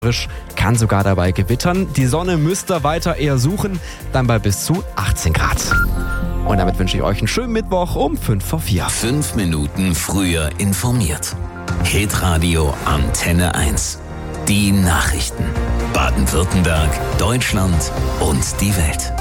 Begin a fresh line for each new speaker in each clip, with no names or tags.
Kann sogar dabei gewittern. Die Sonne müsst ihr weiter eher suchen, dann bei bis zu 18 Grad. Und damit wünsche ich euch einen schönen Mittwoch um 5 vor 4.
5 Minuten früher informiert. Hitradio Antenne 1. Die Nachrichten. Baden-Württemberg, Deutschland und die Welt.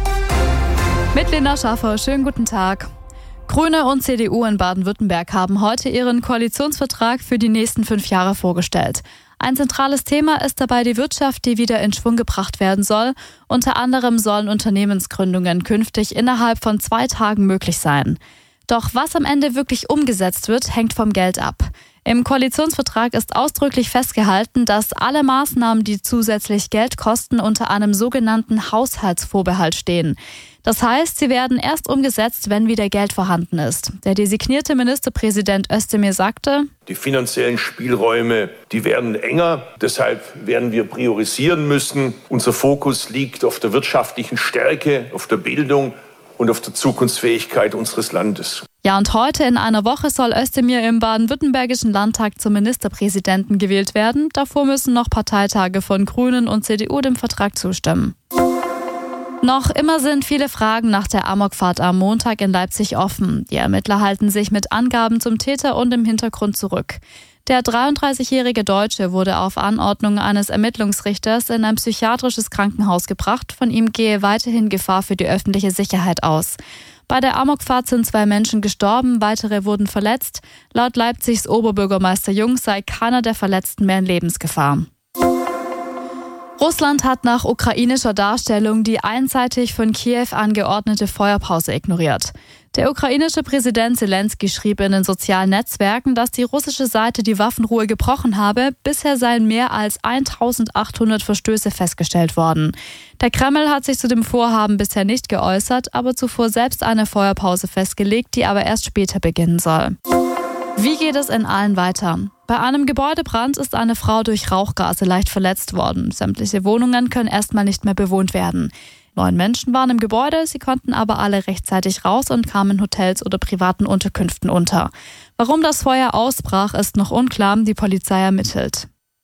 Mit Lena Schaffer, schönen guten Tag. Grüne und CDU in Baden-Württemberg haben heute ihren Koalitionsvertrag für die nächsten 5 Jahre vorgestellt. Ein zentrales Thema ist dabei die Wirtschaft, die wieder in Schwung gebracht werden soll. Unter anderem sollen Unternehmensgründungen künftig innerhalb von 2 Tagen möglich sein. Doch was am Ende wirklich umgesetzt wird, hängt vom Geld ab. Im Koalitionsvertrag ist ausdrücklich festgehalten, dass alle Maßnahmen, die zusätzlich Geld kosten, unter einem sogenannten Haushaltsvorbehalt stehen. Das heißt, sie werden erst umgesetzt, wenn wieder Geld vorhanden ist. Der designierte Ministerpräsident Özdemir sagte:
Die finanziellen Spielräume, die werden enger. Deshalb werden wir priorisieren müssen. Unser Fokus liegt auf der wirtschaftlichen Stärke, auf der Bildung und auf der Zukunftsfähigkeit unseres Landes.
Ja, und heute in einer Woche soll Özdemir im baden-württembergischen Landtag zum Ministerpräsidenten gewählt werden. Davor müssen noch Parteitage von Grünen und CDU dem Vertrag zustimmen. Noch immer sind viele Fragen nach der Amokfahrt am Montag in Leipzig offen. Die Ermittler halten sich mit Angaben zum Täter und im Hintergrund zurück. Der 33-jährige Deutsche wurde auf Anordnung eines Ermittlungsrichters in ein psychiatrisches Krankenhaus gebracht. Von ihm gehe weiterhin Gefahr für die öffentliche Sicherheit aus. Bei der Amokfahrt sind 2 Menschen gestorben, weitere wurden verletzt. Laut Leipzigs Oberbürgermeister Jung sei keiner der Verletzten mehr in Lebensgefahr. Russland hat nach ukrainischer Darstellung die einseitig von Kiew angeordnete Feuerpause ignoriert. Der ukrainische Präsident Zelensky schrieb in den sozialen Netzwerken, dass die russische Seite die Waffenruhe gebrochen habe. Bisher seien mehr als 1800 Verstöße festgestellt worden. Der Kreml hat sich zu dem Vorhaben bisher nicht geäußert, aber zuvor selbst eine Feuerpause festgelegt, die aber erst später beginnen soll. Wie geht es in Aalen weiter? Bei einem Gebäudebrand ist eine Frau durch Rauchgase leicht verletzt worden. Sämtliche Wohnungen können erstmal nicht mehr bewohnt werden. 9 Menschen waren im Gebäude, sie konnten aber alle rechtzeitig raus und kamen in Hotels oder privaten Unterkünften unter. Warum das Feuer ausbrach, ist noch unklar, die Polizei ermittelt.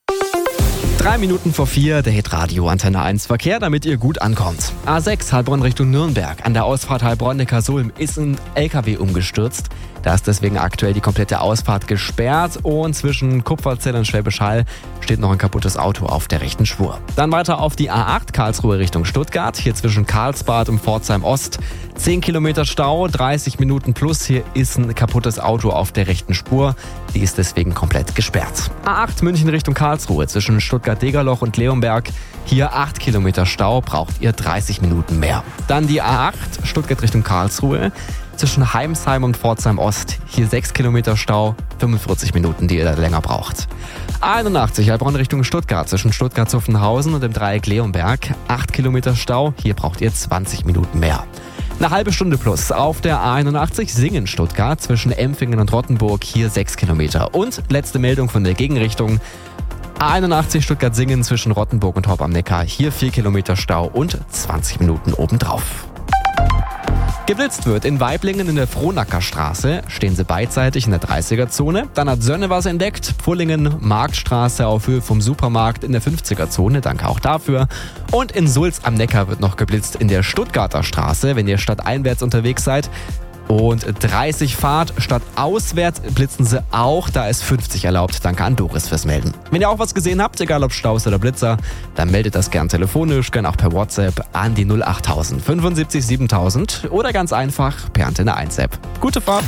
3 Minuten vor 4, der Hitradio Antenne 1 Verkehr, damit ihr gut ankommt. A6 Heilbronn Richtung Nürnberg. An der Ausfahrt Heilbronn-Neckarsulm ist ein LKW umgestürzt. Da ist deswegen aktuell die komplette Ausfahrt gesperrt und zwischen Kupferzell und Schwäbisch Hall steht noch ein kaputtes Auto auf der rechten Spur. Dann weiter auf die A8 Karlsruhe Richtung Stuttgart. Hier zwischen Karlsbad und Pforzheim Ost 10 Kilometer Stau, 30 Minuten plus. Hier ist ein kaputtes Auto auf der rechten Spur. Die ist deswegen komplett gesperrt. A8 München Richtung Karlsruhe zwischen Stuttgart-Degerloch und Leonberg. Hier 8 Kilometer Stau, braucht ihr 30 Minuten mehr. Dann die A8 Stuttgart Richtung Karlsruhe. Zwischen Heimsheim und Pforzheim Ost. Hier 6 Kilometer Stau, 45 Minuten, die ihr da länger braucht. A81 Heilbronn Richtung Stuttgart. Zwischen Stuttgart-Zuffenhausen und dem Dreieck Leonberg. 8 Kilometer Stau, hier braucht ihr 20 Minuten mehr. Eine halbe Stunde plus auf der A81 Singen-Stuttgart. Zwischen Empfingen und Rottenburg. Hier 6 Kilometer. Und letzte Meldung von der Gegenrichtung. A81 Stuttgart-Singen zwischen Rottenburg und Horb am Neckar. Hier 4 Kilometer Stau und 20 Minuten obendrauf. Geblitzt wird in Waiblingen in der Frohnacker Straße, stehen sie beidseitig in der 30er-Zone. Dann hat Sönne was entdeckt, Pfullingen, Marktstraße auf Höhe vom Supermarkt in der 50er-Zone, danke auch dafür. Und in Sulz am Neckar wird noch geblitzt in der Stuttgarter Straße, wenn ihr stadteinwärts unterwegs seid. Und 30 Fahrt statt auswärts blitzen sie auch, da ist 50 erlaubt. Danke an Doris fürs Melden. Wenn ihr auch was gesehen habt, egal ob Staus oder Blitzer, dann meldet das gern telefonisch, gern auch per WhatsApp an die 08000 75 7000 oder ganz einfach per Antenne 1 App. Gute Fahrt!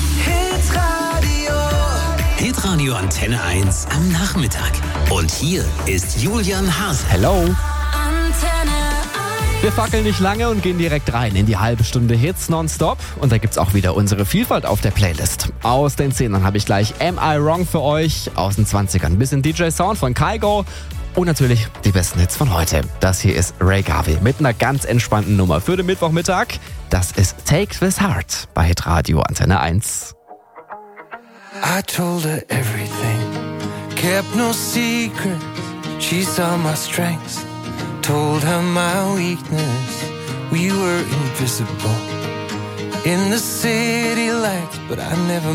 Hitradio Antenne 1 am Nachmittag. Und hier ist Julian Haas.
Hello! Wir fackeln nicht lange und gehen direkt rein in die halbe Stunde Hits nonstop. Und da gibt's auch wieder unsere Vielfalt auf der Playlist. Aus den 10ern habe ich gleich Am I Wrong für euch. Aus den 20ern ein bisschen DJ Sound von Kygo. Und natürlich die besten Hits von heute. Das hier ist Ray Garvey mit einer ganz entspannten Nummer für den Mittwochmittag. Das ist Take This Heart bei Hitradio Antenne 1.
I told her everything, kept no secret. She saw my strengths, told her my weakness. We were invisible in the city lights, but I never